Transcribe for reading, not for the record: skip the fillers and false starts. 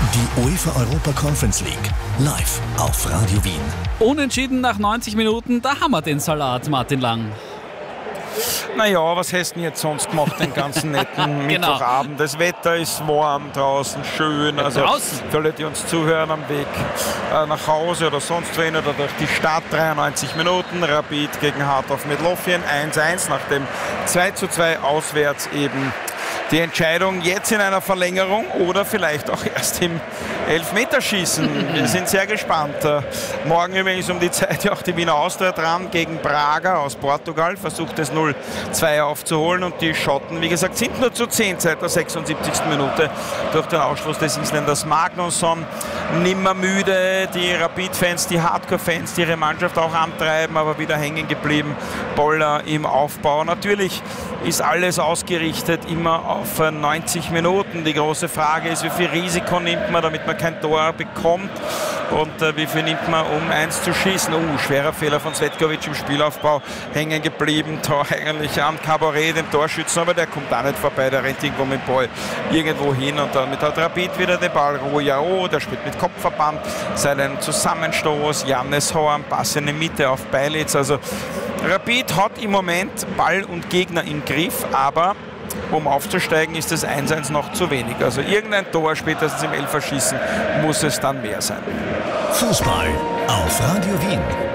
Die UEFA Europa Conference League live auf Radio Wien. Unentschieden nach 90 Minuten, da haben wir den Salat, Martin Lang. Naja, was hast du denn jetzt sonst gemacht, den ganzen netten Mittwochabend? Das Wetter ist warm draußen, schön. Also für alle, die uns zuhören am Weg nach Hause oder sonst wohin oder durch die Stadt, 93 Minuten, Rapid gegen Hardorf Midlothian, 1:1 nach dem 2:2 auswärts eben. Die Entscheidung jetzt in einer Verlängerung oder vielleicht auch erst im Elfmeterschießen. Wir sind sehr gespannt. Morgen übrigens um die Zeit ja auch die Wiener Austria dran gegen Braga aus Portugal. Versucht es 0:2 aufzuholen und die Schotten, wie gesagt, sind nur zu 10 seit der 76. Minute durch den Ausschluss des Isländers Magnusson. Nimmer müde, die Rapid-Fans, die Hardcore-Fans, die ihre Mannschaft auch antreiben, aber wieder hängen geblieben. Boller im Aufbau. Natürlich ist alles ausgerichtet immer auf 90 Minuten. Die große Frage ist, wie viel Risiko nimmt man, damit man kein Tor bekommt und wie viel nimmt man, um 1 zu schießen. Schwerer Fehler von Svetkovic im Spielaufbau, hängen geblieben, Tor eigentlich an Cabaret, den Torschützen, aber der kommt auch nicht vorbei, der rennt irgendwo mit dem Ball irgendwo hin und damit hat Rapid wieder den Ball. Royao, der spielt mit Kopfverband, seinen Zusammenstoß, Jannes Horn, Pass in die Mitte auf Beilitz. Also Rapid hat im Moment Ball und Gegner im Griff, aber um aufzusteigen, ist das 1:1 noch zu wenig. Also irgendein Tor, spätestens im Elferschießen, muss es dann mehr sein. Fußball auf Radio Wien.